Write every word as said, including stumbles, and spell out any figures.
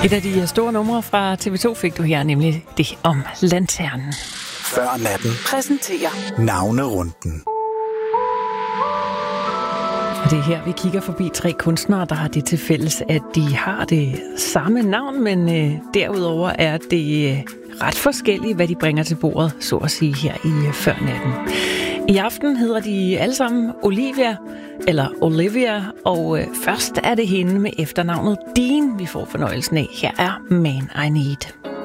Et af de store numre fra T V to fik du her, nemlig det om lanternen. Før natten Præsenterer navnerunden. Og det er her, vi kigger forbi tre kunstnere, der har det til fælles, at de har det samme navn, men øh, derudover er det øh, ret forskelligt, hvad de bringer til bordet, så at sige, her i øh, Før natten. I aften hedder de alle sammen Olivia, eller Olivia, og øh, først er det hende med efternavnet Dean, vi får fornøjelsen af. Her er Man I Need.